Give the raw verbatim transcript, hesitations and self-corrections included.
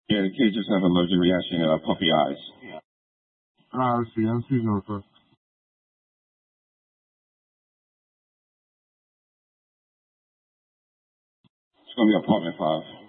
Yeah, the kid just have an allergic reaction to uh, puppy eyes. Ah, sì, anzitutto. It's gonna be apartment five.